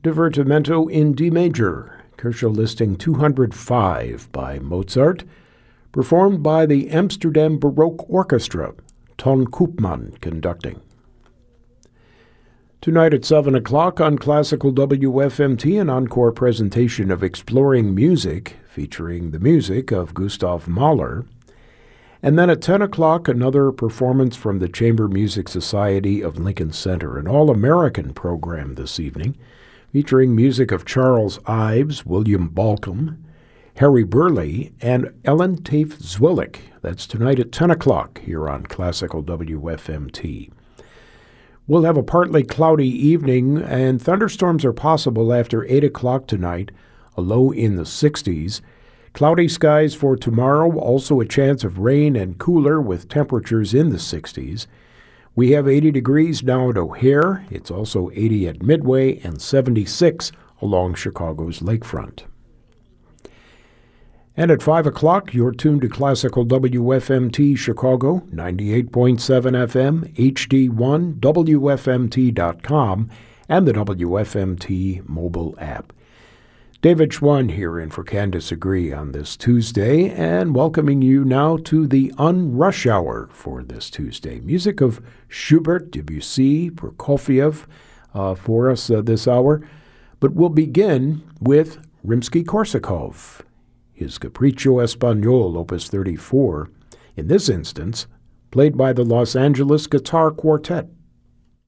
Divertimento in D major, Koerschel Listing 205 by Mozart, performed by the Amsterdam Baroque Orchestra, Ton Koopman conducting. Tonight at 7 o'clock on Classical WFMT, an encore presentation of Exploring Music, featuring the music of Gustav Mahler. And then at 10 o'clock, another performance from the Chamber Music Society of Lincoln Center, an all-American program this evening, featuring music of Charles Ives, William Balcom, Harry Burleigh, and Ellen Tafe Zwillick. That's tonight at 10 o'clock here on Classical WFMT. We'll have a partly cloudy evening, and thunderstorms are possible after 8 o'clock tonight, a low in the 60s. Cloudy skies for tomorrow, also a chance of rain and cooler with temperatures in the 60s. We have 80 degrees now at O'Hare. It's also 80 at Midway and 76 along Chicago's lakefront. And at 5 o'clock, you're tuned to Classical WFMT Chicago, 98.7 FM, HD1, WFMT.com, and the WFMT mobile app. David Schwann here in for Candace Agree on this Tuesday, and welcoming you now to the Unrush Hour for this Tuesday. Music of Schubert, Debussy, Prokofiev for us this hour. But we'll begin with Rimsky-Korsakov, his Capriccio Espagnol, Opus 34, in this instance, played by the Los Angeles Guitar Quartet.